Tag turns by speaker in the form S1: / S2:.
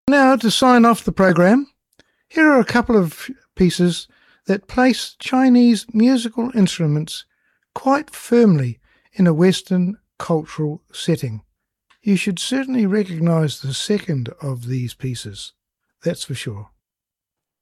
S1: Now, to sign off the program, here are a couple of pieces that place Chinese musical instruments quite firmly in a Western cultural setting. You should certainly recognize the second of these pieces, that's for sure.